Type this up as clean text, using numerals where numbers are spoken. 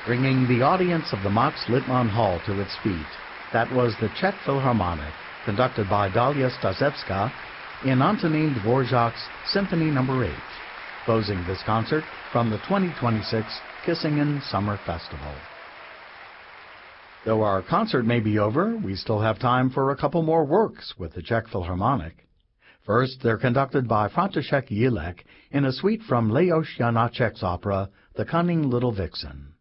bringing the audience of the Max Littmann Hall to its feet. That was the Czech Philharmonic, conducted by Dalia Stasevska in Antonin Dvorak's Symphony No. 8, closing this concert from the 2026 Kissingen Summer Festival. Though our concert may be over, we still have time for a couple more works with the Czech Philharmonic. First, they're conducted by František Jílek in a suite from Leoš Janáček's opera, The Cunning Little Vixen.